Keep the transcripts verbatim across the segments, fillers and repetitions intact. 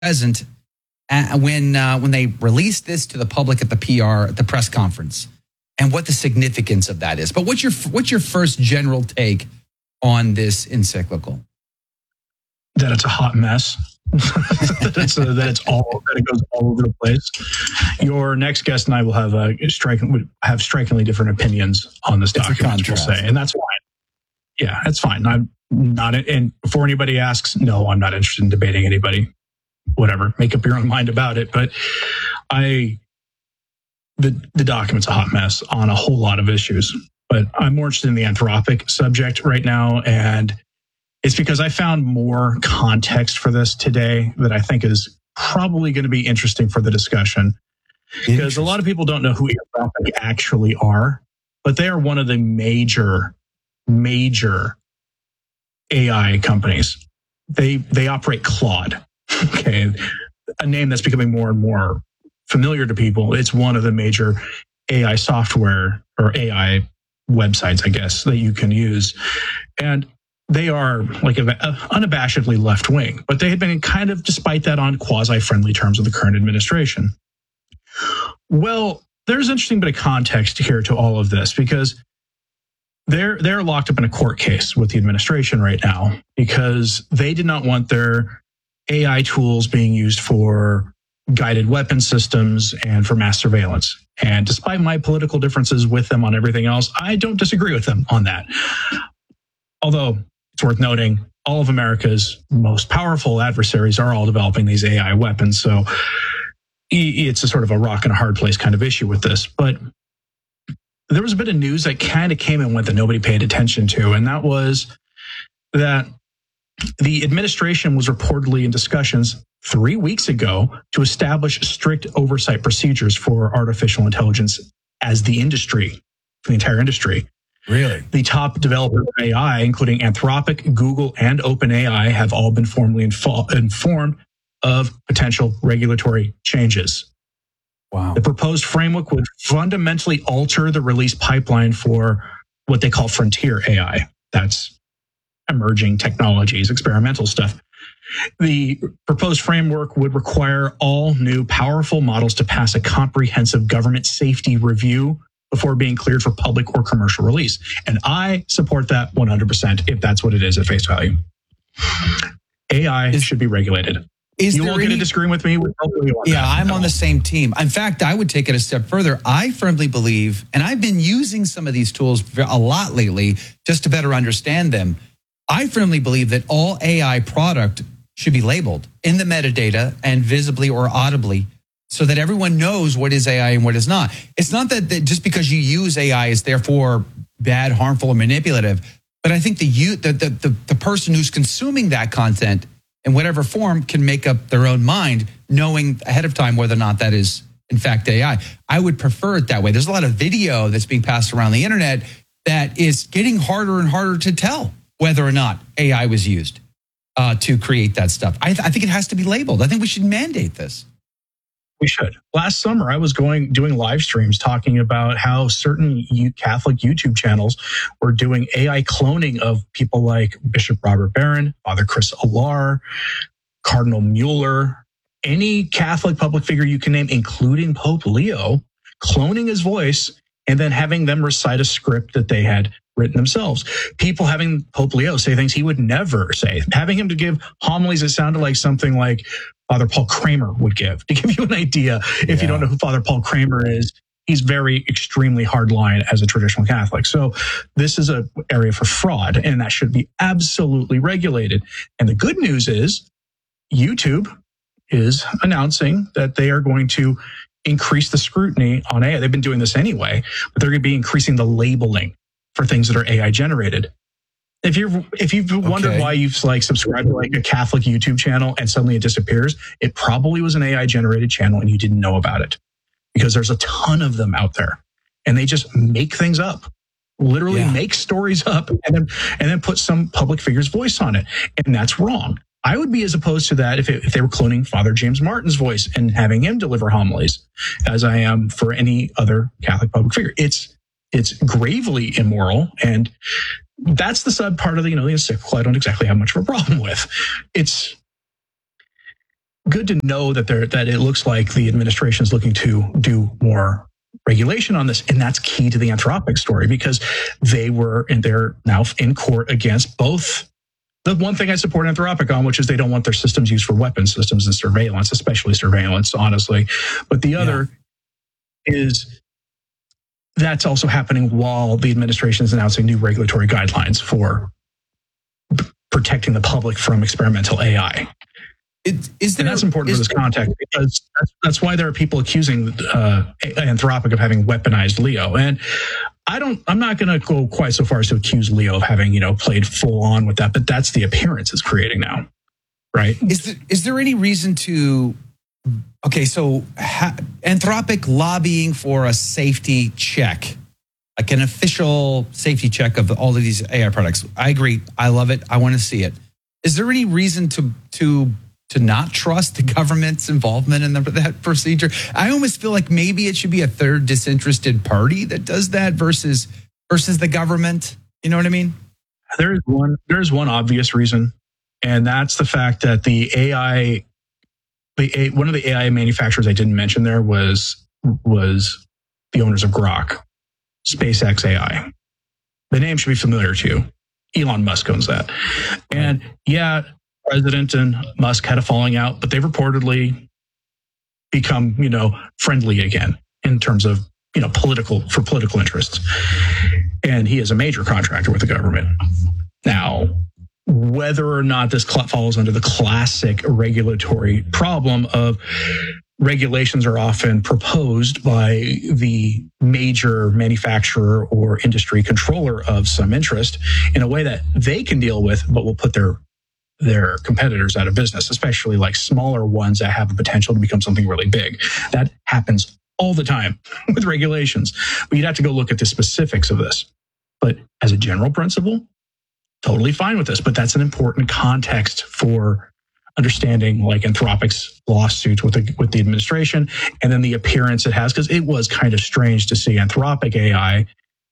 present uh, when uh, when they released this to the public at the P R, at the press conference, and what the significance of that is. But what's your what's your first general take on this encyclical? That it's a hot mess. that, it's a, that it's all that it goes all over the place. Your next guest and I will have a striking would have strikingly different opinions on this It's a document. We'll contrast. say, and that's fine. Yeah, that's fine. I'm not. And before anybody asks, no, I'm not interested in debating anybody. Whatever, make up your own mind about it. But I, the the document's a hot mess on a whole lot of issues. But I'm more interested in the Anthropic subject right now, and it's because I found more context for this today that I think is probably going to be interesting for the discussion. Because a lot of people don't know who Anthropic actually are, but they are one of the major, major A I companies. They they operate Claude, okay, a name that's becoming more and more familiar to people. It's one of the major A I software or A I websites, I guess, that you can use. And they are like a, a unabashedly left wing, but they had been kind of, despite that, on quasi-friendly terms with the current administration. Well, there's an interesting bit of context here to all of this, because they're they're locked up in a court case with the administration right now because they did not want their A I tools being used for guided weapon systems and for mass surveillance. And despite my political differences with them on everything else, I don't disagree with them on that. Although it's worth noting, all of America's most powerful adversaries are all developing these A I weapons. So it's a sort of a rock and a hard place kind of issue with this. But there was a bit of news that kind of came and went that nobody paid attention to. And that was that the administration was reportedly in discussions three weeks ago to establish strict oversight procedures for artificial intelligence as the industry, for the entire industry. Really? The top developers of A I, including Anthropic, Google, and OpenAI, have all been formally info- informed of potential regulatory changes. Wow. The proposed framework would fundamentally alter the release pipeline for what they call frontier A I. That's emerging technologies, experimental stuff. The proposed framework would require all new powerful models to pass a comprehensive government safety review before being cleared for public or commercial release. And I support that one hundred percent if that's what it is at face value. A I is, should be regulated. Is you there won't any, get to disagree with me. With yeah, I'm on the same team. In fact, I would take it a step further. I firmly believe, and I've been using some of these tools a lot lately just to better understand them. I firmly believe that all A I product should be labeled in the metadata and visibly or audibly so that everyone knows what is A I and what is not. It's not that, that just because you use A I is therefore bad, harmful, or manipulative, but I think the, you, the, the, the, the person who's consuming that content in whatever form can make up their own mind, knowing ahead of time whether or not that is, in fact, A I. I would prefer it that way. There's a lot of video that's being passed around the internet that is getting harder and harder to tell whether or not A I was used uh, to create that stuff. I, th- I think it has to be labeled. I think we should mandate this. We should. Last summer, I was going doing live streams talking about how certain Catholic YouTube channels were doing A I cloning of people like Bishop Robert Barron, Father Chris Alar, Cardinal Mueller, any Catholic public figure you can name, including Pope Leo, cloning his voice and then having them recite a script that they had written themselves. People having Pope Leo say things he would never say, having him to give homilies that sounded like something like Father Paul Kramer would give. To give you an idea, if yeah. you don't know who Father Paul Kramer is, he's very extremely hardline as a traditional Catholic. So this is an area for fraud, and that should be absolutely regulated. And the good news is YouTube is announcing that they are going to increase the scrutiny on A I. They've been doing this anyway, but they're going to be increasing the labeling for things that are A I generated. If you've if you've wondered okay. why you've like subscribed to like a Catholic YouTube channel and suddenly it disappears, it probably was an A I generated channel and you didn't know about it, because there's a ton of them out there and they just make things up, literally yeah. make stories up and then and then put some public figure's voice on it, and that's wrong. I would be as opposed to that if, it, if they were cloning Father James Martin's voice and having him deliver homilies, as I am for any other Catholic public figure. It's it's gravely immoral, and that's the sub part of the, you know, the encyclical I don't exactly have much of a problem with. It's, good to know that there that it looks like the administration is looking to do more regulation on this, and that's key to the Anthropic story, because they were and they're now in court against both. The one thing I support Anthropic on, which is they don't want their systems used for weapons systems and surveillance, especially surveillance, honestly. But the other yeah. is that's also happening while the administration is announcing new regulatory guidelines for p- protecting the public from experimental A I. It, is there, and that's important is, for this context, because that's, that's why there are people accusing uh, Anthropic of having weaponized Leo. And I don't, I'm not going to go quite so far as to accuse Leo of having, you know, played full on with that, but that's the appearance it's creating now, right? Is there, is there any reason to, okay, so ha, Anthropic lobbying for a safety check, like an official safety check of all of these A I products. I agree. I love it. I want to see it. Is there any reason to, to, to not trust the government's involvement in the, that procedure? I almost feel like maybe it should be a third disinterested party that does that versus versus the government. You know what I mean? There's one there's one obvious reason, and that's the fact that the A I, the one of the A I manufacturers I didn't mention there was was the owners of Grok, SpaceX A I. The name should be familiar to you. Elon Musk owns that, and yeah. President and Musk had a falling out, but they've reportedly become, you know, friendly again in terms of, you know, political for political interests. And he is a major contractor with the government. Now, whether or not this falls under the classic regulatory problem of regulations are often proposed by the major manufacturer or industry controller of some interest in a way that they can deal with, but will put their their competitors out of business, especially like smaller ones that have the potential to become something really big. That happens all the time with regulations. But you'd have to go look at the specifics of this. But as a general principle, totally fine with this. But that's an important context for understanding like Anthropic's lawsuit with the, with the administration, and then the appearance it has, because it was kind of strange to see Anthropic A I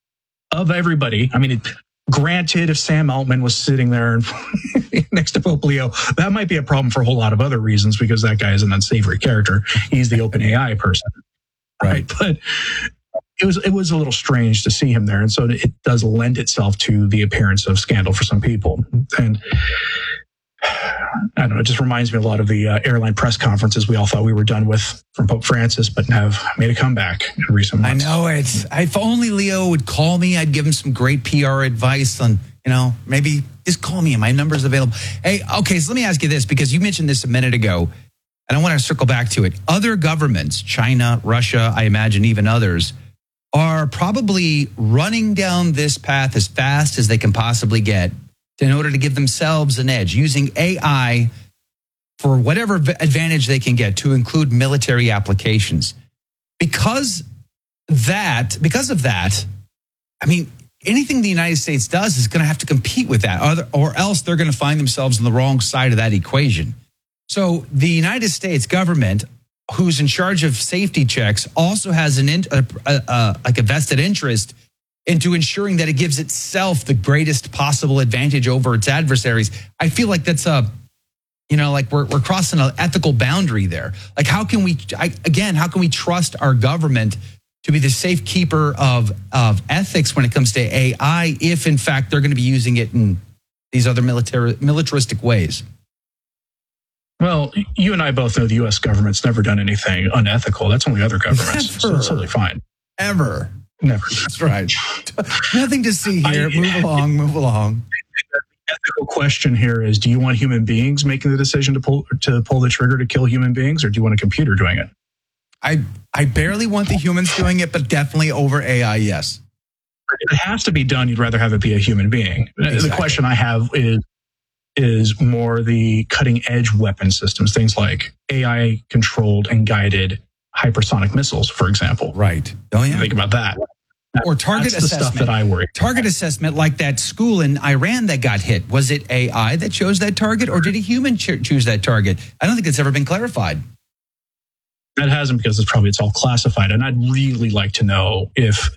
of everybody. I mean, it, granted, if Sam Altman was sitting there next to Pope Leo, that might be a problem for a whole lot of other reasons, because that guy is an unsavory character. He's the open A I person, right? But it was it was a little strange to see him there, and so it does lend itself to the appearance of scandal for some people. And I don't know, it just reminds me a lot of the uh, airline press conferences we all thought we were done with from Pope Francis, but have made a comeback in recent months. I know it. If only Leo would call me, I'd give him some great P R advice on, you know, maybe just call me and my number's available. Hey, okay, so let me ask you this, because you mentioned this a minute ago, and I want to circle back to it. Other governments, China, Russia, I imagine even others, are probably running down this path as fast as they can possibly get in order to give themselves an edge, using A I for whatever advantage they can get, to include military applications. Because that, because of that, I mean, anything the United States does is going to have to compete with that, or, or else they're going to find themselves on the wrong side of that equation. So the United States government, who's in charge of safety checks, also has an in, a, a, a, like a vested interest into ensuring that it gives itself the greatest possible advantage over its adversaries. I feel like that's a, you know, like we're we're crossing an ethical boundary there. Like, how can we, I, again, how can we trust our government to be the safekeeper of of ethics when it comes to A I, if in fact they're going to be using it in these other military militaristic ways? Well, you and I both know the U S government's never done anything unethical. That's only other governments. So it's totally fine. Ever. Never. That's right. Nothing to see here. I, move along, move along. The ethical question here is, do you want human beings making the decision to pull to pull the trigger to kill human beings, or do you want a computer doing it? I I barely want the humans doing it, but definitely over A I, yes. If it has to be done, you'd rather have it be a human being. Exactly. The question I have is, is more the cutting edge weapon systems, things like A I controlled and guided hypersonic missiles, for example. Right. Oh, yeah. Think about that. Or target That's assessment. The stuff that I worry. Target assessment, like that school in Iran that got hit. Was it A I that chose that target, or did a human ch- choose that target? I don't think it's ever been clarified. That hasn't, because it's probably it's all classified. And I'd really like to know if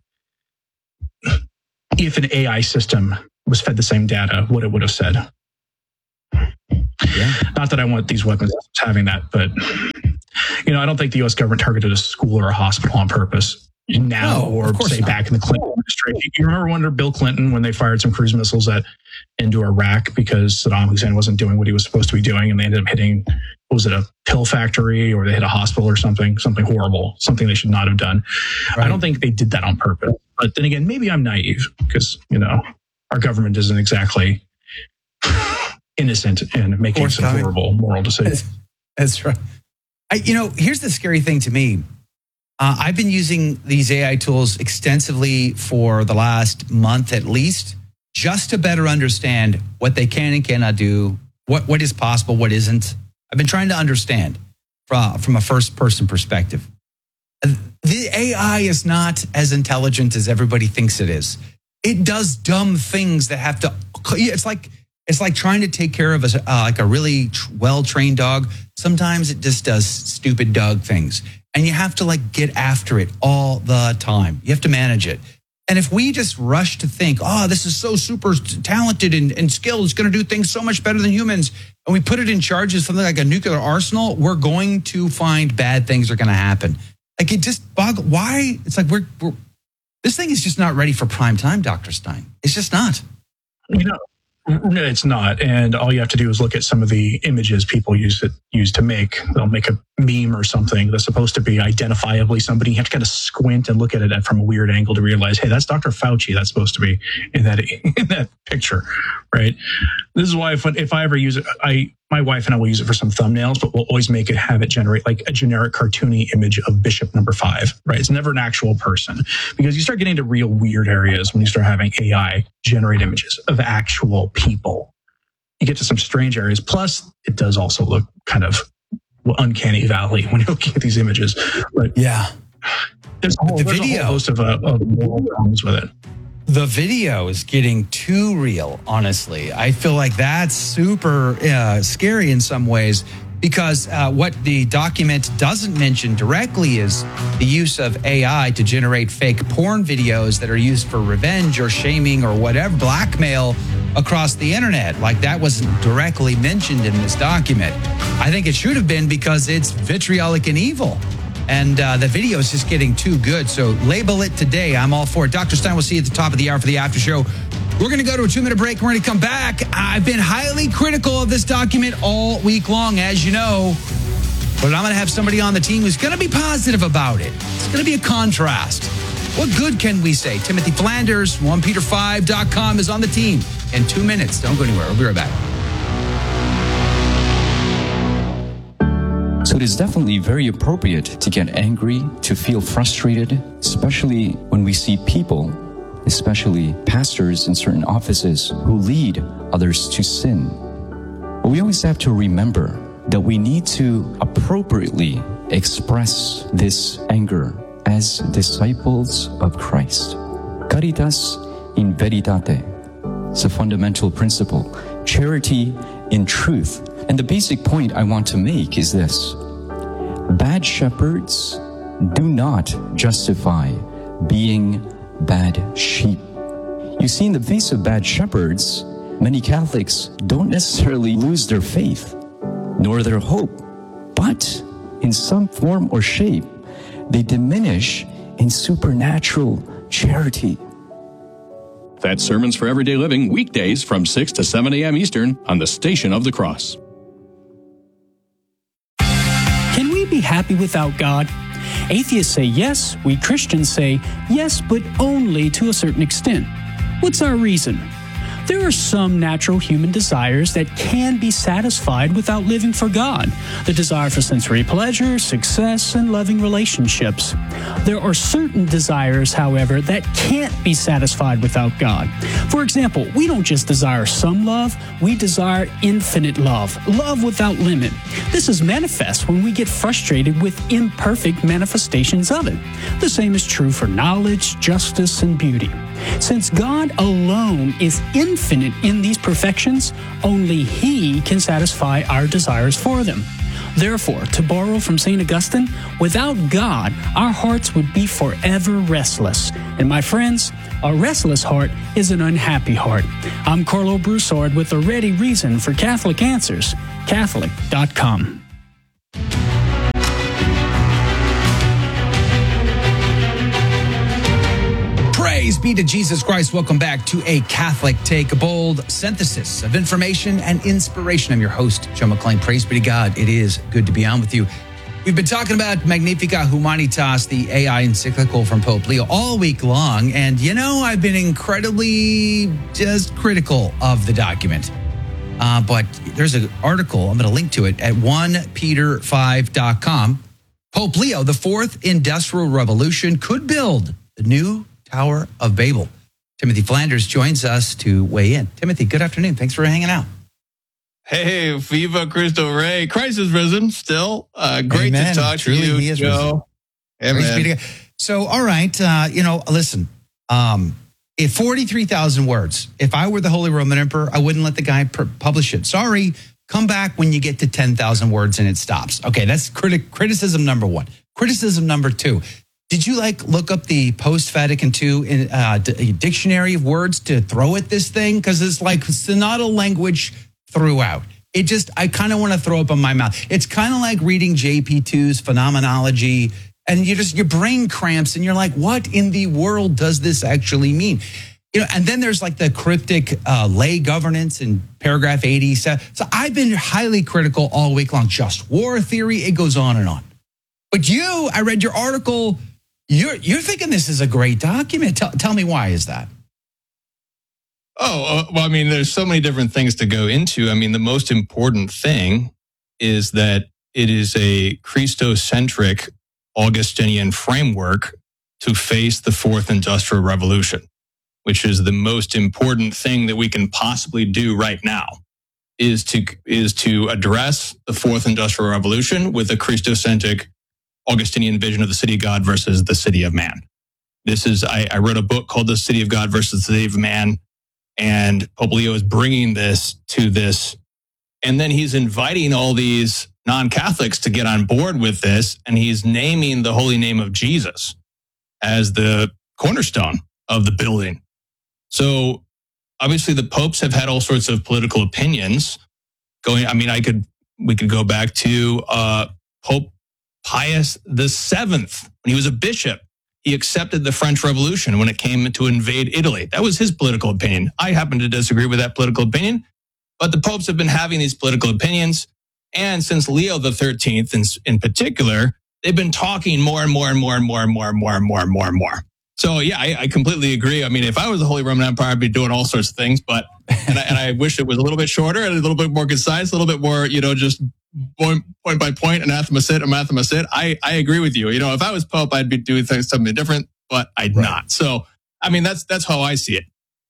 if an A I system was fed the same data, what it would have said. Yeah. Not that I want these weapons having that, but you know, I don't think the U S government targeted a school or a hospital on purpose now, No, or of course say not. back in the Clinton administration. You remember under Bill Clinton when they fired some cruise missiles at into Iraq because Saddam Hussein wasn't doing what he was supposed to be doing, and they ended up hitting, what was it, a pill factory, or they hit a hospital or something, something horrible, something they should not have done. Right. I don't think they did that on purpose. But then again, maybe I'm naive because, you know, our government isn't exactly innocent in making some horrible moral decisions. That's right. I, you know, here's the scary thing to me. Uh, I've been using these A I tools extensively for the last month at least, just to better understand what they can and cannot do, what, what is possible, what isn't. I've been trying to understand from, from a first-person perspective. The A I is not as intelligent as everybody thinks it is. It does dumb things that have to. It's like it's like trying to take care of a uh, like a really well-trained dog. Sometimes it just does stupid dog things, and you have to like get after it all the time. You have to manage it. And if we just rush to think, oh, this is so super talented and, and skilled, it's going to do things so much better than humans, and we put it in charge of something like a nuclear arsenal, we're going to find bad things are going to happen. Like it just bog. Why? It's like we're, we're this thing is just not ready for prime time, Doctor Stein. It's just not. You know, no, it's not. And all you have to do is look at some of the images people use it use to make. They'll make a meme or something that's supposed to be identifiably somebody. You have to kind of squint and look at it from a weird angle to realize, hey, that's Doctor Fauci. That's supposed to be in that in that picture, right? This is why if if I ever use it, I my wife and I will use it for some thumbnails, but we'll always make it have it generate like a generic cartoony image of Bishop Number Five, right? It's never an actual person, because you start getting into real weird areas when you start having A I generate images of actual people. You get to some strange areas. Plus, it does also look kind of uncanny valley when you look at these images. But yeah, there's a whole, the there's video. a whole host of, uh, of moral problems with it. The video is getting too real, honestly. I feel like that's super uh, scary in some ways, because uh, what the document doesn't mention directly is the use of A I to generate fake porn videos that are used for revenge or shaming or whatever, blackmail across the internet. Like that wasn't directly mentioned in this document. I think it should have been, because it's vitriolic and evil. And uh, the video is just getting too good. So label it today. I'm all for it. Doctor Stein, we'll see you at the top of the hour for the after show. We're going to go to a two-minute break. We're going to come back. I've been highly critical of this document all week long, as you know. But I'm going to have somebody on the team who's going to be positive about it. It's going to be a contrast. What good can we say? Timothy Flanders, one peter five dot com is on the team in two minutes. Don't go anywhere. We'll be right back. So it is definitely very appropriate to get angry, to feel frustrated, especially when we see people, especially pastors in certain offices, who lead others to sin. But we always have to remember that we need to appropriately express this anger as disciples of Christ. Caritas in veritate. It's a fundamental principle. Charity in truth. And the basic point I want to make is this. Bad shepherds do not justify being bad sheep. You see, in the face of bad shepherds, many Catholics don't necessarily lose their faith, nor their hope, but in some form or shape, they diminish in supernatural charity. That's Sermons for Everyday Living, weekdays from six to seven a.m. Eastern on the Station of the Cross. Can we be happy without God? Atheists say yes, we Christians say yes, but only to a certain extent. What's our reason? There are some natural human desires that can be satisfied without living for God. The desire for sensory pleasure, success, and loving relationships. There are certain desires, however, that can't be satisfied without God. For example, we don't just desire some love, we desire infinite love, love without limit. This is manifest when we get frustrated with imperfect manifestations of it. The same is true for knowledge, justice, and beauty. Since God alone is infinite in these perfections, only He can satisfy our desires for them. Therefore, to borrow from Saint Augustine, without God, our hearts would be forever restless. And my friends, a restless heart is an unhappy heart. I'm Carlo Broussard with a ready reason for Catholic Answers, Catholic dot com. Praise be to Jesus Christ. Welcome back to A Catholic Take, a bold synthesis of information and inspiration. I'm your host, Joe McClain. Praise be to God. It is good to be on with you. We've been talking about Magnificat Humanitas, the A I encyclical from Pope Leo, all week long. And, you know, I've been incredibly just critical of the document. Uh, but there's an article, I'm going to link to it, at first peter five dot com. Pope Leo, the fourth industrial revolution could build the new Tower of Babel. Timothy Flanders joins us to weigh in. Timothy, good afternoon. Thanks for hanging out. Hey, Viva Cristo Rey. Christ is risen still. Uh, great Amen. to talk Truly, to you, he is Joe. Amen. So, all right, uh, you know, listen, um, if forty-three thousand words, if I were the Holy Roman Emperor, I wouldn't let the guy per- publish it. Sorry, come back when you get to ten thousand words and it stops. Okay, that's criti- criticism number one. Criticism number two. Did you like look up the post-Vatican two in, uh, d- dictionary of words to throw at this thing? Because it's like synodal language throughout. It just, I kind of want to throw up in my mouth. It's kind of like reading J P two's phenomenology, and you just, your brain cramps and you're like, what in the world does this actually mean? You know, and then there's like the cryptic uh, lay governance in paragraph eighty-seven. So I've been highly critical all week long. Just war theory, it goes on and on. But you, I read your article. You're you're thinking this is a great document. Tell, tell me why is that? Oh, uh, well, I mean, there's so many different things to go into. I mean, the most important thing is that it is a Christocentric Augustinian framework to face the fourth industrial revolution, which is the most important thing that we can possibly do right now, is to is to address the fourth industrial revolution with a Christocentric Augustinian vision of the city of God versus the city of man. This is, I, I wrote a book called The City of God versus the City of Man, and Pope Leo is bringing this to this. And then he's inviting all these non-Catholics to get on board with this, and he's naming the holy name of Jesus as the cornerstone of the building. So obviously the popes have had all sorts of political opinions going. I mean, I could, we could go back to uh, Pope Pius the Seventh, when he was a bishop, he accepted the French Revolution when it came to invade Italy. That was his political opinion. I happen to disagree with that political opinion, but the popes have been having these political opinions. And since Leo the thirteenth in, in particular, they've been talking more and more and more and more and more and more and more and more and more. So yeah, I, I completely agree. I mean, if I was the Holy Roman Empire, I'd be doing all sorts of things, but, and I, and I wish it was a little bit shorter and a little bit more concise, a little bit more, you know, just point, point by point, anathema sit, anathema sit. I, I agree with you. You know, if I was Pope, I'd be doing things, something different, but I'd right. not. So, I mean, that's, that's how I see it.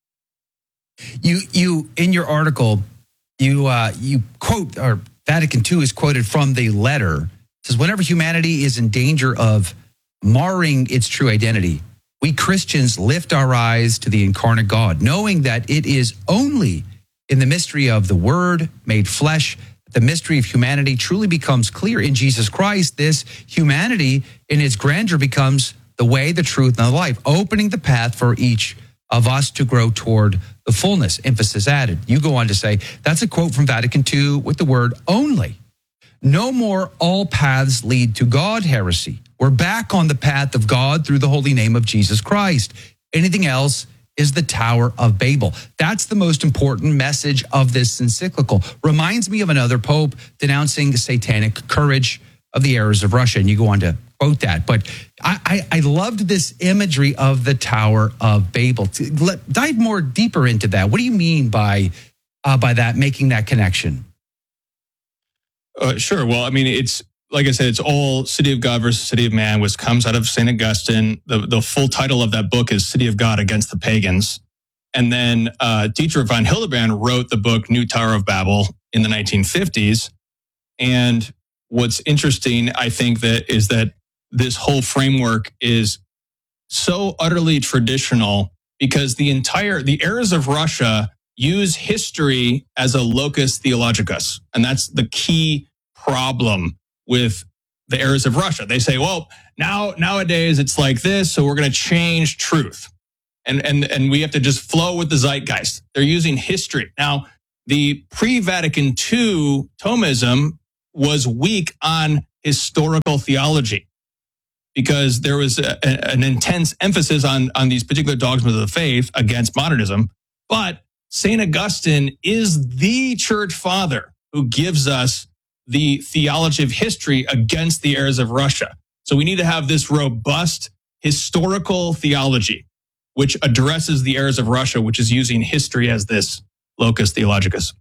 You, you, in your article, you, uh, you quote, or Vatican two is quoted from the letter. It says, whenever humanity is in danger of marring its true identity, we Christians lift our eyes to the incarnate God, knowing that it is only in the mystery of the Word made flesh the mystery of humanity truly becomes clear. In Jesus Christ, this humanity in its grandeur becomes the way, the truth, and the life, opening the path for each of us to grow toward the fullness, emphasis added. You go on to say, that's a quote from Vatican two with the word only. No more all paths lead to God heresy. We're back on the path of God through the holy name of Jesus Christ. Anything else is the Tower of Babel. That's the most important message of this encyclical. Reminds me of another pope denouncing satanic courage of the errors of Russia. And you go on to quote that. But I, I, I loved this imagery of the Tower of Babel. Let, dive more deeper into that. What do you mean by, uh, by that, making that connection? Uh, sure. Well, I mean, it's, like I said, it's all City of God versus City of Man, which comes out of Saint Augustine. The, the full title of that book is City of God Against the Pagans. And then uh, Dietrich von Hildebrand wrote the book New Tower of Babel in the nineteen fifties. And what's interesting, I think, that is that this whole framework is so utterly traditional because the entire, the errors of Russia use history as a locus theologicus. And that's the key problem with the errors of Russia. They say, well, now nowadays it's like this, so we're going to change truth. And, and, and we have to just flow with the zeitgeist. They're using history. Now, the pre-Vatican two Thomism was weak on historical theology because there was a, a, an intense emphasis on, on these particular dogmas of the faith against modernism. But Saint Augustine is the church father who gives us the theology of history against the errors of Russia. So we need to have this robust historical theology, which addresses the errors of Russia, which is using history as this locus theologicus.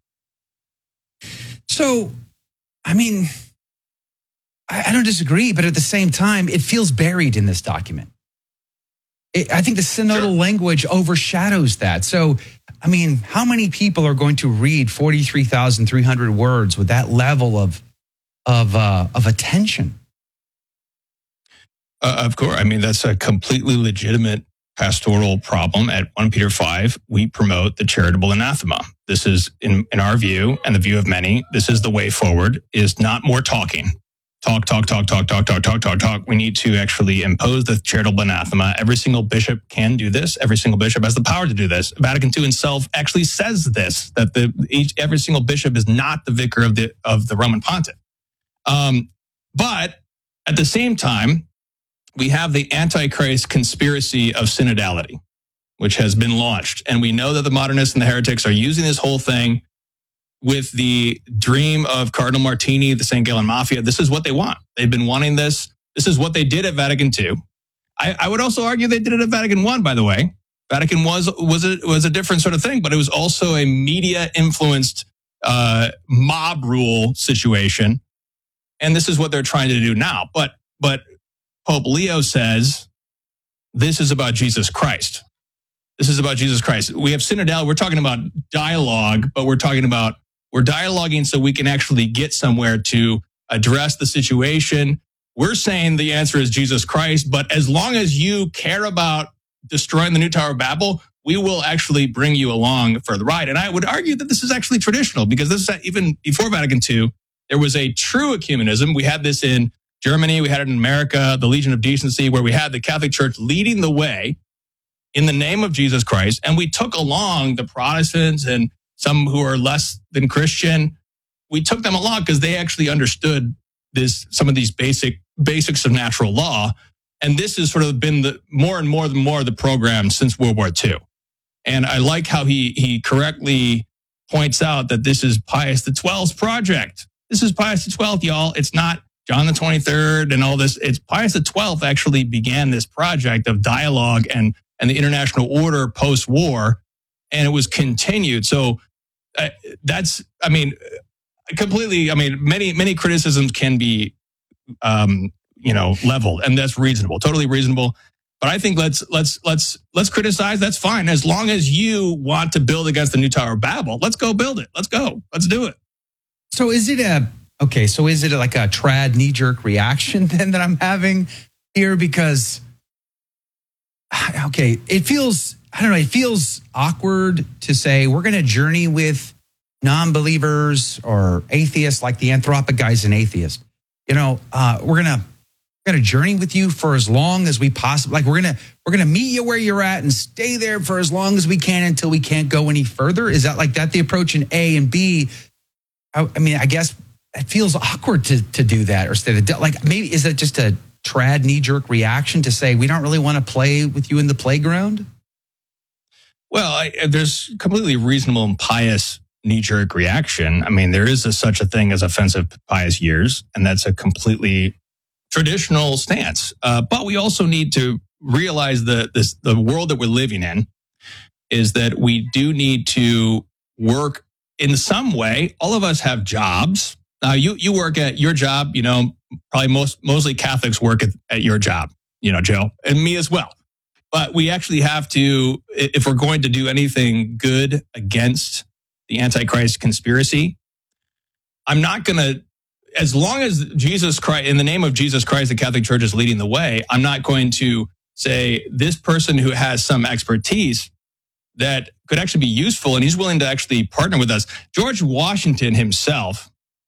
So, I mean, I, I don't disagree, but at the same time, it feels buried in this document. It, I think the synodal sure. language overshadows that. So, I mean, how many people are going to read forty-three thousand three hundred words with that level of of uh, of attention? Uh, of course. I mean, that's a completely legitimate pastoral problem. At First Peter five, we promote the charitable anathema. This is, in, in our view, and the view of many, this is the way forward, is not more talking. Talk, talk, talk, talk, talk, talk, talk, talk, talk. We need to actually impose the charitable anathema. Every single bishop can do this. Every single bishop has the power to do this. Vatican two itself actually says this, that the each every single bishop is not the vicar of the of the Roman pontiff. Um, but at the same time, we have the Antichrist conspiracy of synodality, which has been launched. And we know that the modernists and the heretics are using this whole thing with the dream of Cardinal Martini, the Saint Gallen Mafia. This is what they want. They've been wanting this. This is what they did at Vatican two. I, I would also argue they did it at Vatican one, by the way. Vatican was was a, was a different sort of thing, but it was also a media-influenced uh, mob rule situation. And this is what they're trying to do now. But but Pope Leo says, this is about Jesus Christ. This is about Jesus Christ. We have synodality. We're talking about dialogue, but we're talking about, we're dialoguing so we can actually get somewhere to address the situation. We're saying the answer is Jesus Christ, but as long as you care about destroying the new Tower of Babel, we will actually bring you along for the ride. And I would argue that this is actually traditional, because this is even before Vatican two, there was a true ecumenism. We had this in Germany, we had it in America, the Legion of Decency, where we had the Catholic Church leading the way in the name of Jesus Christ. And we took along the Protestants and some who are less than Christian. We took them along because they actually understood this, some of these basic basics of natural law. And this has sort of been the more and more and more the program since World War Two. And I like how he he correctly points out that this is Pius the twelfth's project. This is Pius the twelfth, y'all. It's not John the twenty-third and all this. It's Pius the twelfth actually began this project of dialogue and, and the international order post-war, and it was continued. So uh, that's, I mean, completely, I mean, many, many criticisms can be, um, you know, leveled, and that's reasonable, totally reasonable. But I think let's, let's, let's, let's criticize. That's fine. As long as you want to build against the new Tower of Babel, let's go build it. Let's go. Let's do it. So is it a, okay, so is it like a trad knee-jerk reaction then that I'm having here? Because, okay, it feels, I don't know, it feels awkward to say we're going to journey with non-believers or atheists, like the Anthropic guy's an atheist. You know, uh, we're going to we're going to journey with you for as long as we possibly, like we're going to we're going to meet you where you're at and stay there for as long as we can until we can't go any further. Is that like that the approach in A? And B, I, I mean, I guess it feels awkward to to do that, or instead of like maybe is it just a trad knee-jerk reaction to say we don't really want to play with you in the playground? Well, I, there's completely reasonable and pious knee-jerk reaction. I mean, there is a, such a thing as offensive pious years, and that's a completely traditional stance. Uh, but we also need to realize that this, the world that we're living in is that we do need to work in some way. All of us have jobs. Now, you you work at your job, you know, probably most mostly Catholics work at, at your job, you know, Joe, and me as well. But we actually have to, if we're going to do anything good against the Antichrist conspiracy, I'm not going to, as long as Jesus Christ, in the name of Jesus Christ, the Catholic Church is leading the way, I'm not going to say this person who has some expertise that could actually be useful and he's willing to actually partner with us. George Washington himself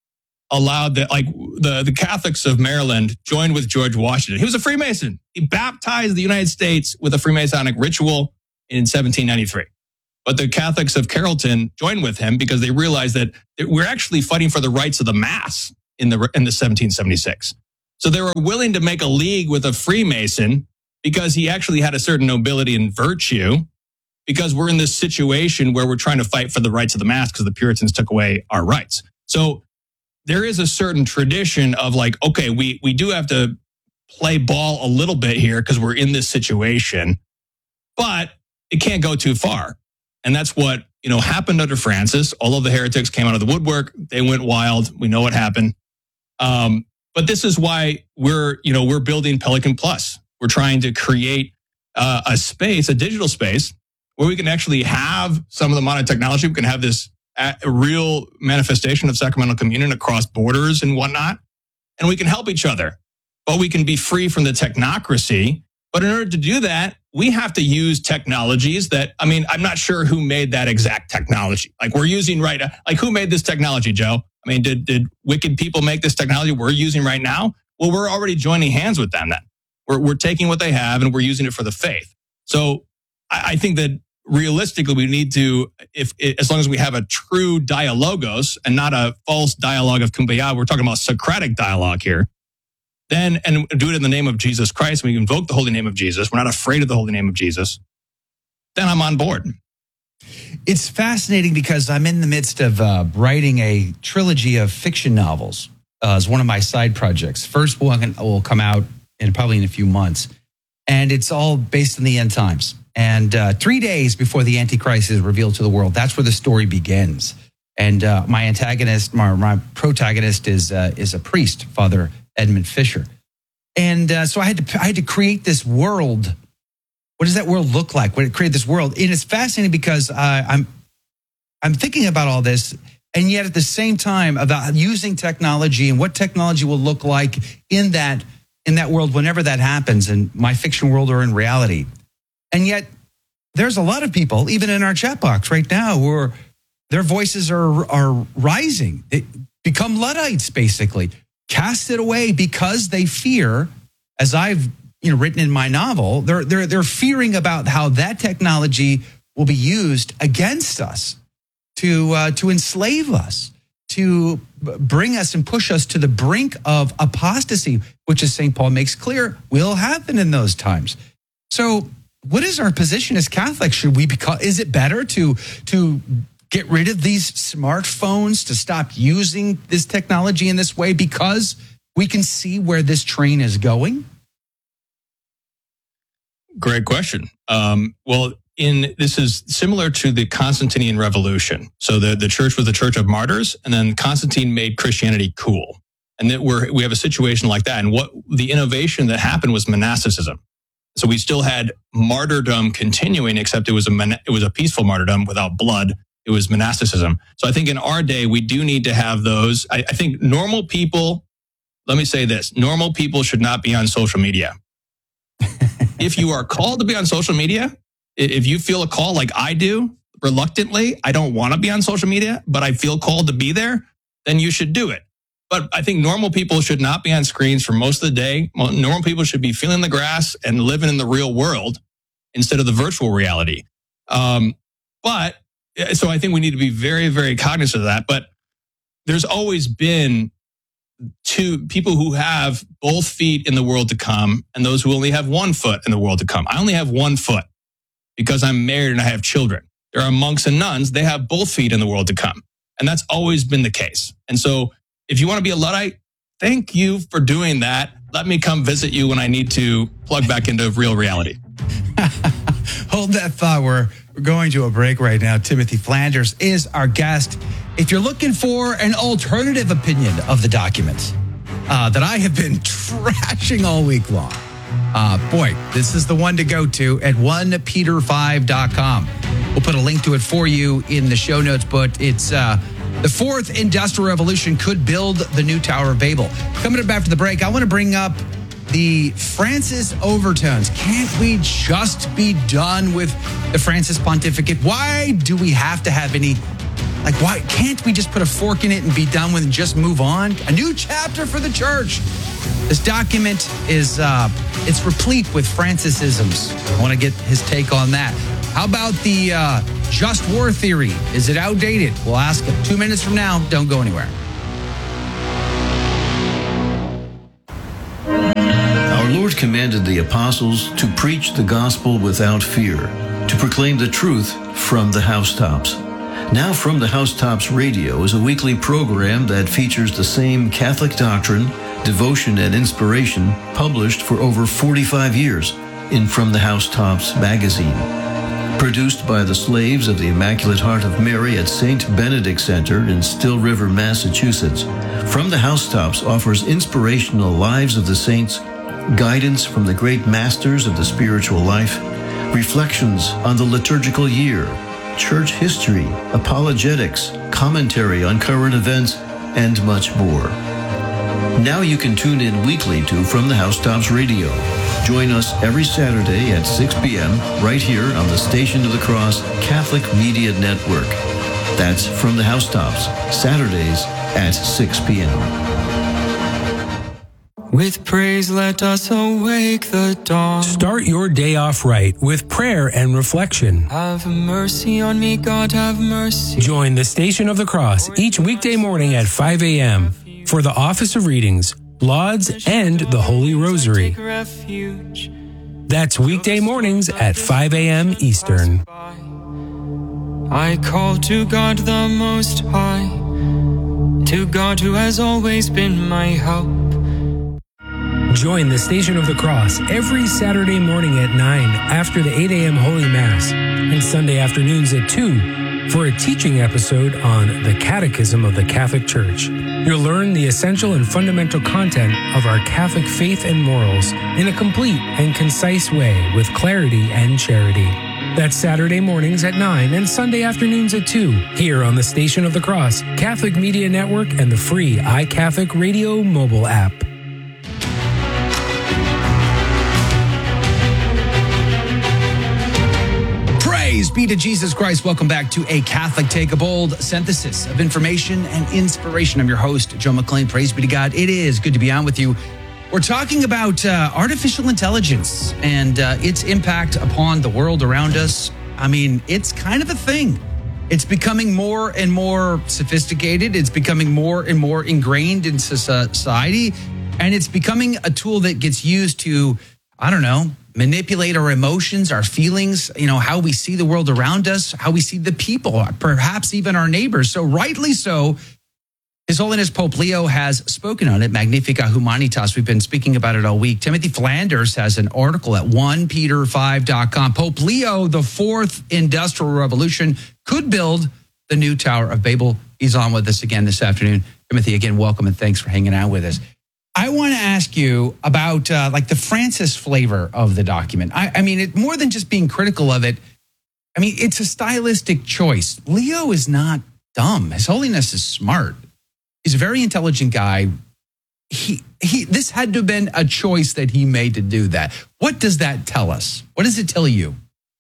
allowed that, like the, the Catholics of Maryland joined with George Washington. He was a Freemason. He baptized the United States with a Freemasonic ritual in seventeen ninety-three. But the Catholics of Carrollton joined with him because they realized that we're actually fighting for the rights of the mass in the in the seventeen seventy-six. So they were willing to make a league with a Freemason because he actually had a certain nobility and virtue, because we're in this situation where we're trying to fight for the rights of the mass because the Puritans took away our rights. So there is a certain tradition of like, okay, we, we do have to play ball a little bit here because we're in this situation, but it can't go too far. And that's what, you know, happened under Francis. All of the heretics came out of the woodwork. They went wild. We know what happened. Um, but this is why we're, you know, we're building Pelican Plus. We're trying to create uh, a space, a digital space, where we can actually have some of the modern technology. We can have this a real manifestation of sacramental communion across borders and whatnot. And we can help each other, but we can be free from the technocracy. But in order to do that, we have to use technologies that, I mean, I'm not sure who made that exact technology. Like we're using right now, like who made this technology, Joe? I mean, did, did wicked people make this technology we're using right now? Well, we're already joining hands with them then. We're, we're taking what they have and we're using it for the faith. So I, I think that realistically, we need to, if as long as we have a true dialogos and not a false dialogue of kumbaya, we're talking about Socratic dialogue here, then, and do it in the name of Jesus Christ, we invoke the holy name of Jesus, we're not afraid of the holy name of Jesus, then I'm on board. It's fascinating because I'm in the midst of uh, writing a trilogy of fiction novels uh, as one of my side projects. First one will come out in probably in a few months, and it's all based in the end times. And uh, three days before the Antichrist is revealed to the world, that's where the story begins. And uh, my antagonist, my, my protagonist is uh, is a priest, Father Edmund Fisher. And uh, so I had to I had to create this world. What does that world look like? When it created this world, and it's fascinating because uh, I'm I'm thinking about all this, and yet at the same time about using technology and what technology will look like in that in that world whenever that happens, in my fiction world or in reality. And yet, there's a lot of people, even in our chat box right now, who are, their voices are are rising. They become Luddites, basically, cast it away because they fear, as I've you know written in my novel, they're they're they're fearing about how that technology will be used against us to uh, to enslave us, to bring us and push us to the brink of apostasy, which, as Saint Paul makes clear, will happen in those times. So, what is our position as Catholics? Should we become, is it better to, to get rid of these smartphones, to stop using this technology in this way because we can see where this train is going? Great question. Um, well, in this is similar to the Constantinian Revolution. So the, the church was the church of martyrs, and then Constantine made Christianity cool. And that we're, we have a situation like that. And what the innovation that happened was monasticism. So we still had martyrdom continuing, except it was a it was a peaceful martyrdom without blood. It was monasticism. So I think in our day, we do need to have those. I, I think normal people, let me say this, normal people should not be on social media. If you are called to be on social media, if you feel a call like I do, reluctantly, I don't want to be on social media, but I feel called to be there, then you should do it. But I think normal people should not be on screens for most of the day. Normal people should be feeling the grass and living in the real world instead of the virtual reality. Um, but so I think we need to be very, very cognizant of that. But there's always been two people who have both feet in the world to come and those who only have one foot in the world to come. I only have one foot because I'm married and I have children. There are monks and nuns. They have both feet in the world to come. And that's always been the case. And so if you want to be a Luddite, thank you for doing that. Let me come visit you when I need to plug back into real reality. Hold that thought. We're, we're going to a break right now. Timothy Flanders is our guest. If you're looking for an alternative opinion of the documents uh, that I have been trashing all week long, uh, boy, this is the one to go to at one peter five dot com. We'll put a link to it for you in the show notes, but it's... Uh, The fourth industrial revolution could build the new Tower of Babel. Coming up after the break, I want to bring up the Francis overtones. Can't we just be done with the Francis pontificate? Why do we have to have any Like, why can't we just put a fork in it and be done with it and just move on? A new chapter for the church. This document is, uh, it's replete with Francisisms. I want to get his take on that. How about the uh, just war theory? Is it outdated? We'll ask him two minutes from now. Don't go anywhere. Our Lord commanded the apostles to preach the gospel without fear, to proclaim the truth from the housetops. Now From the Housetops Radio is a weekly program that features the same Catholic doctrine, devotion, and inspiration published for over forty-five years in From the Housetops magazine. Produced by the slaves of the Immaculate Heart of Mary at Saint Benedict Center in Still River, Massachusetts, From the Housetops offers inspirational lives of the saints, guidance from the great masters of the spiritual life, reflections on the liturgical year, church history, apologetics, commentary on current events, and much more. Now you can tune in weekly to From the Housetops Radio. Join us every Saturday at six p.m. right here on the Station of the Cross Catholic Media Network. That's From the Housetops, Saturdays at six p.m. With praise let us awake the dawn. Start your day off right with prayer and reflection. Have mercy on me, God, have mercy. Join the Station of the Cross each weekday morning at five a.m. for the Office of Readings, Lauds, and the Holy Rosary. That's weekday mornings at five a.m. Eastern. I call to God the Most High, to God who has always been my help. Join the Station of the Cross every Saturday morning at nine after the eight a.m. Holy Mass and Sunday afternoons at two for a teaching episode on the Catechism of the Catholic Church. You'll learn the essential and fundamental content of our Catholic faith and morals in a complete and concise way with clarity and charity. That's Saturday mornings at nine and Sunday afternoons at two here on the Station of the Cross, Catholic Media Network, and the free iCatholic Radio mobile app. Praise be to Jesus Christ. Welcome back to A Catholic Take, a bold synthesis of information and inspiration. I'm your host, Joe McLean. Praise be to God. It is good to be on with you. We're talking about uh, artificial intelligence and uh, its impact upon the world around us. I mean, it's kind of a thing. It's becoming more and more sophisticated. It's becoming more and more ingrained in society. And it's becoming a tool that gets used to, I don't know, manipulate our emotions, our feelings, you know, how we see the world around us, how we see the people, perhaps even our neighbors. So rightly so, His Holiness Pope Leo has spoken on it, Magnificat Humanitas. We've been speaking about it all week. Timothy Flanders has an article at one peter five dot com. Pope Leo, the fourth industrial revolution, could build the new Tower of Babel. He's on with us again this afternoon. Timothy, again, welcome and thanks for hanging out with us. I want to ask you about uh, like the Francis flavor of the document. I, I mean, it, more than just being critical of it, I mean, it's a stylistic choice. Leo is not dumb. His Holiness is smart. He's a very intelligent guy. He he. This had to have been a choice that he made to do that. What does that tell us? What does it tell you?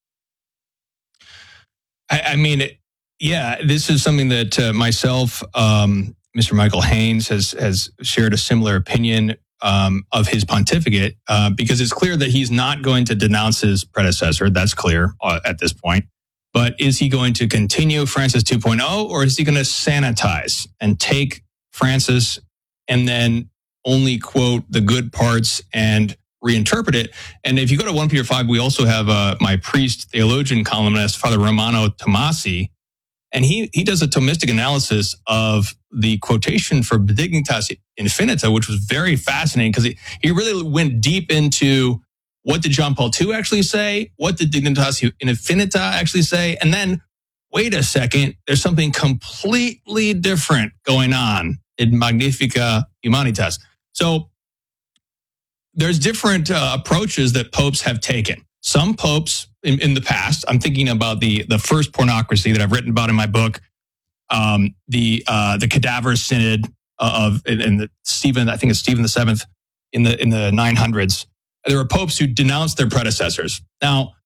I, I mean, it, yeah, this is something that uh, myself, um, Mister Michael Haynes, has has shared a similar opinion um, of his pontificate, uh, because it's clear that he's not going to denounce his predecessor. That's clear uh, at this point. But is he going to continue Francis two point oh, or is he going to sanitize and take Francis and then only quote the good parts and reinterpret it? And if you go to one Peter five, we also have uh, my priest theologian columnist, Father Romano Tomasi, and he he does a Thomistic analysis of the quotation for Benedictus Infinita, which was very fascinating because he, he really went deep into what did John Paul the Second actually say, what did Dignitas Infinita actually say, and then, wait a second, there's something completely different going on in Magnificat Humanitas. So there's different uh, approaches that popes have taken. Some popes in, in the past, I'm thinking about the, the first pornocracy that I've written about in my book, um, the uh, the Cadaver Synod of in the Stephen, I think it's Stephen the Seventh in the in the nine hundreds. There were popes who denounced their predecessors. Now,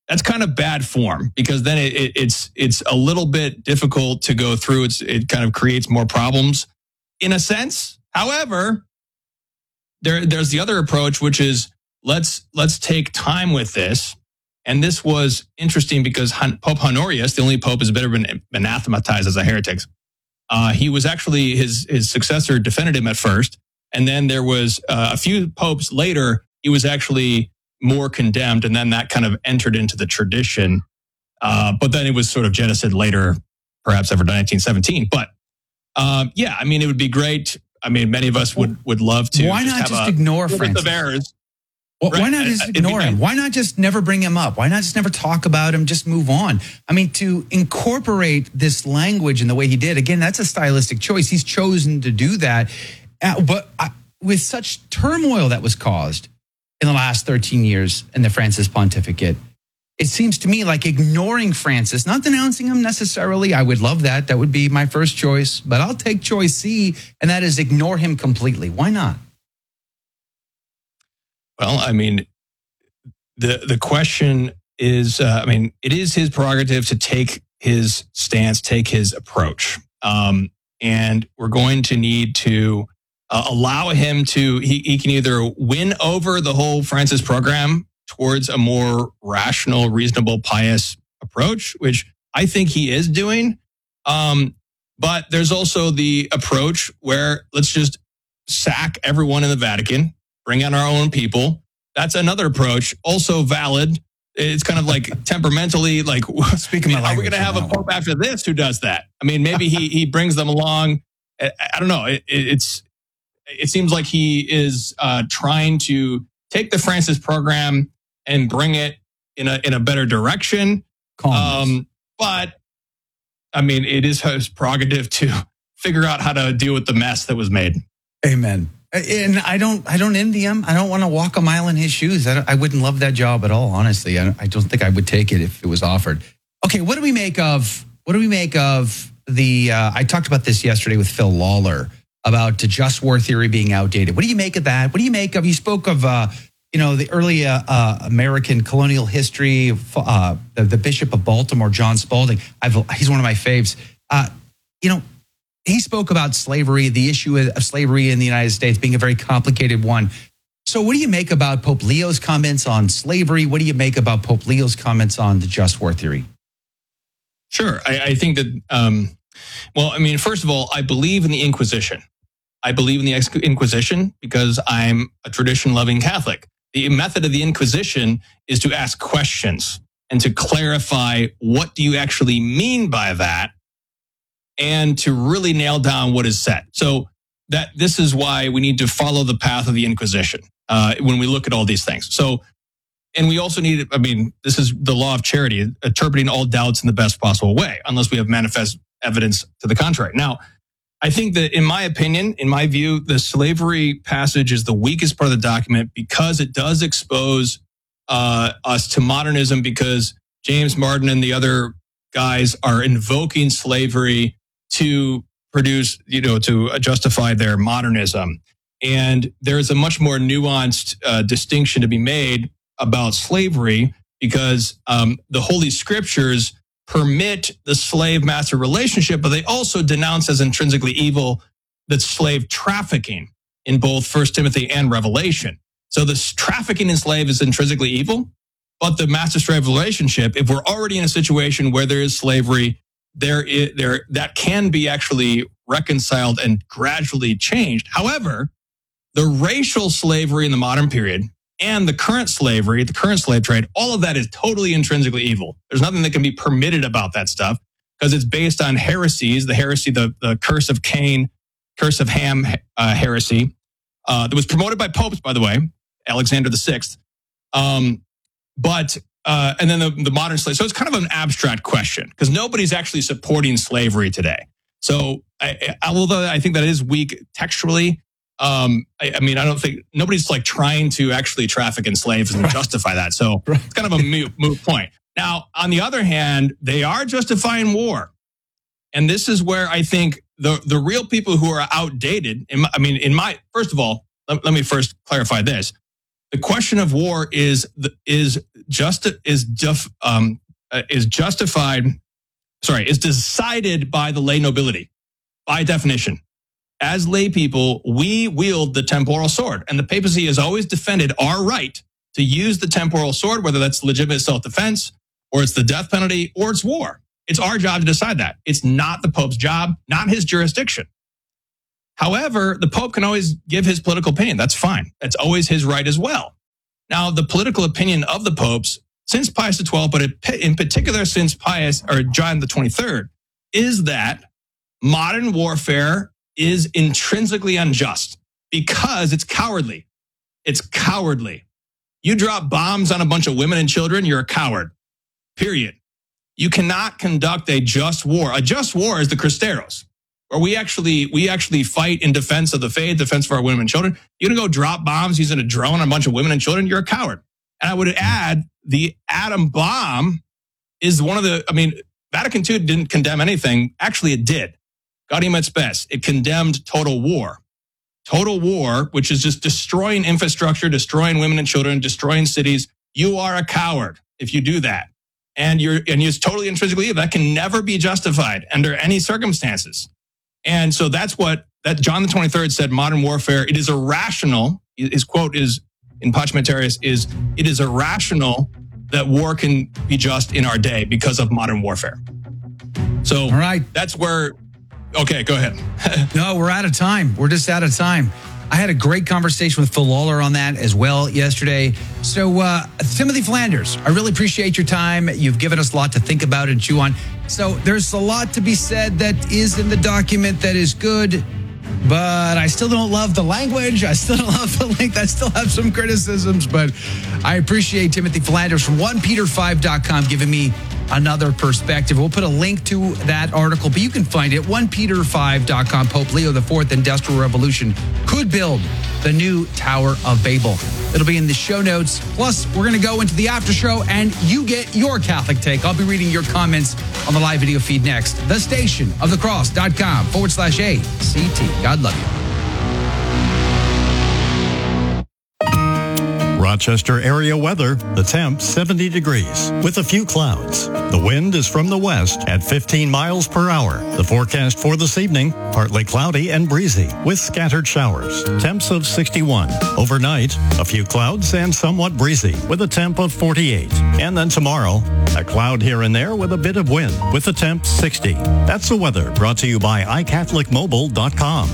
that's kind of bad form because then it, it, it's it's a little bit difficult to go through. It's, it kind of creates more problems in a sense. However, there there's the other approach, which is let's let's take time with this. And this was interesting because Pope Honorius, the only pope who's been anathematized as a heretic, uh, he was actually his his successor defended him at first, and then there was uh, a few popes later. He was actually more condemned, and then that kind of entered into the tradition. Uh, but then it was sort of jettisoned later, perhaps after nineteen seventeen. But um, yeah, I mean, it would be great. I mean, many of us would would love to. Why just not have just a ignore list Francis? of errors? Well, Right. Why not just ignore him? Why not just never bring him up? Why not just never talk about him? Just move on. I mean, to incorporate this language in the way he did, again, that's a stylistic choice. He's chosen to do that. Uh, but I, with such turmoil that was caused in the last thirteen years in the Francis pontificate, it seems to me like ignoring Francis, not denouncing him necessarily. I would love that. That would be my first choice. But I'll take choice C, and that is ignore him completely. Why not? Well, I mean, the the question is, uh, I mean, it is his prerogative to take his stance, take his approach. Um, and we're going to need to uh, allow him to, he, he can either win over the whole Francis program towards a more rational, reasonable, pious approach, which I think he is doing. Um, but there's also the approach where let's just sack everyone in the Vatican, bring on our own people. That's another approach, also valid. It's kind of like temperamentally, like, Speaking I mean, my are we going to have a pope after this who does that? I mean, maybe he he brings them along. I, I don't know. It, it's it seems like he is uh, trying to take the Francis program and bring it in a in a better direction. Um, but I mean, it is his prerogative to figure out how to deal with the mess that was made. Amen. And I don't, I don't envy him. I don't want to walk a mile in his shoes. I, don't, I wouldn't love that job at all. Honestly, I don't, I don't think I would take it if it was offered. Okay, what do we make of? What do we make of the? Uh, I talked about this yesterday with Phil Lawler about the just war theory being outdated. What do you make of that? What do you make of? You spoke of, uh, you know, the early uh, uh, American colonial history. Uh, the, the Bishop of Baltimore, John Spalding. I've, he's one of my faves. Uh, you know. He spoke about slavery, the issue of slavery in the United States being a very complicated one. So what do you make about Pope Leo's comments on slavery? What do you make about Pope Leo's comments on the just war theory? Sure. I, I think that, um, well, I mean, first of all, I believe in the Inquisition. I believe in the Inquisition because I'm a tradition-loving Catholic. The method of the Inquisition is to ask questions and to clarify what do you actually mean by that, and to really nail down what is said. So that this is why we need to follow the path of the Inquisition uh, when we look at all these things. So, and we also need, I mean, this is the law of charity, interpreting all doubts in the best possible way, unless we have manifest evidence to the contrary. Now, I think that in my opinion, in my view, the slavery passage is the weakest part of the document because it does expose uh, us to modernism, because James Martin and the other guys are invoking slavery to produce, you know, to justify their modernism. And there's a much more nuanced uh, distinction to be made about slavery because um, the Holy Scriptures permit the slave-master relationship, but they also denounce as intrinsically evil the slave trafficking in both First Timothy and Revelation. So this trafficking in slave is intrinsically evil, but the master-slave relationship, if we're already in a situation where there is slavery, There, is, there, that can be actually reconciled and gradually changed. However, the racial slavery in the modern period and the current slavery, the current slave trade, all of that is totally intrinsically evil. There's nothing that can be permitted about that stuff because it's based on heresies, the heresy, the, the curse of Cain, curse of Ham uh, heresy, uh, that was promoted by popes, by the way, Alexander the Sixth. Um, but Uh, and then the, the modern slave. So it's kind of an abstract question because nobody's actually supporting slavery today. So I, I, although I think that is weak textually, um, I, I mean, I don't think nobody's like trying to actually traffic in slaves and justify that. So it's kind of a moot, moot point. Now, on the other hand, they are justifying war. And this is where I think the, the real people who are outdated, in my, I mean, in my, first of all, let, let me first clarify this. The question of war is, is just is def, um, uh, is justified. Sorry, is decided by the lay nobility, by definition. As lay people, we wield the temporal sword, and the papacy has always defended our right to use the temporal sword, whether that's legitimate self-defense, or it's the death penalty, or it's war. It's our job to decide that. It's not the Pope's job, not his jurisdiction. However, the Pope can always give his political opinion. That's fine. That's always his right as well. Now, the political opinion of the popes since Pius the twelfth, but in particular since Pius or John the twenty-third, is that modern warfare is intrinsically unjust because it's cowardly. It's cowardly. You drop bombs on a bunch of women and children, you're a coward. Period. You cannot conduct a just war. A just war is the Cristeros, where we actually we actually fight in defense of the faith, defense for our women and children. You're going to go drop bombs using a drone on a bunch of women and children, you're a coward. And I would add, the atom bomb is one of the, I mean, Vatican Two didn't condemn anything. Actually, it did. Gaudium et Spes. It condemned total war. Total war, which is just destroying infrastructure, destroying women and children, destroying cities. You are a coward if you do that. And you're, and you're totally intrinsically, that can never be justified under any circumstances. And so that's what, that John the twenty-third said, modern warfare, it is irrational. His quote is, in Pacem in Terris, is, it is irrational that war can be just in our day because of modern warfare. So all right, that's where, okay, go ahead. No, we're out of time. We're just out of time. I had a great conversation with Phil Lawler on that as well yesterday. So, uh, Timothy Flanders, I really appreciate your time. You've given us a lot to think about and chew on. So there's a lot to be said that is in the document that is good, but I still don't love the language. I still don't love the link. I still have some criticisms, but I appreciate Timothy Flanders from one peter five dot com giving me another perspective. We'll put a link to that article, but you can find it, one peter five dot com. Pope Leo the fourth Industrial Revolution could build the new Tower of Babel. It'll be in the show notes. Plus, we're going to go into the after show, and you get your Catholic take. I'll be reading your comments on the live video feed next. The station of the cross.com forward slash A C T. God love you. Rochester area weather, the temp seventy degrees with a few clouds. The wind is from the west at fifteen miles per hour. The forecast for this evening, partly cloudy and breezy with scattered showers. Temps of sixty-one. Overnight, a few clouds and somewhat breezy with a temp of forty-eight. And then tomorrow, a cloud here and there with a bit of wind with a temp sixty. That's the weather brought to you by i catholic mobile dot com.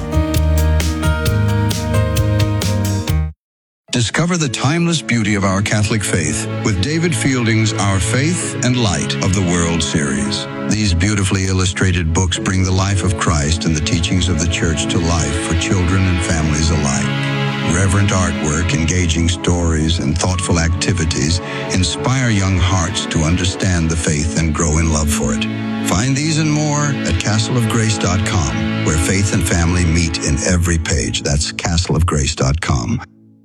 Discover the timeless beauty of our Catholic faith with David Fielding's Our Faith and Light of the World series. These beautifully illustrated books bring the life of Christ and the teachings of the Church to life for children and families alike. Reverent artwork, engaging stories, and thoughtful activities inspire young hearts to understand the faith and grow in love for it. Find these and more at castle of grace dot com, where faith and family meet in every page. That's castle of grace dot com.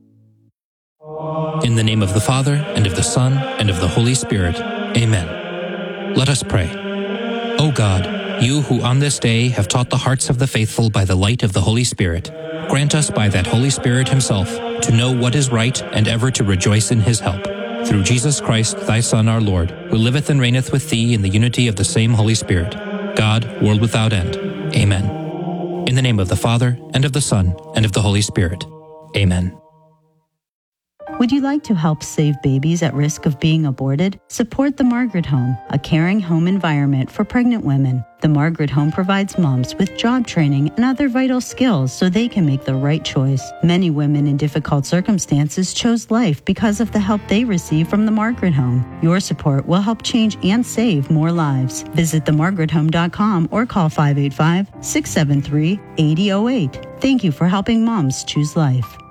In the name of the Father, and of the Son, and of the Holy Spirit. Amen. Let us pray. O God, you who on this day have taught the hearts of the faithful by the light of the Holy Spirit, grant us by that Holy Spirit himself to know what is right and ever to rejoice in his help. Through Jesus Christ, thy Son, our Lord, who liveth and reigneth with thee in the unity of the same Holy Spirit, God, world without end. Amen. In the name of the Father, and of the Son, and of the Holy Spirit. Amen. Would you like to help save babies at risk of being aborted? Support the Margaret Home, a caring home environment for pregnant women. The Margaret Home provides moms with job training and other vital skills so they can make the right choice. Many women in difficult circumstances chose life because of the help they receive from the Margaret Home. Your support will help change and save more lives. Visit the margaret home dot com or call five eight five, six seven three, eight zero zero eight. Thank you for helping moms choose life.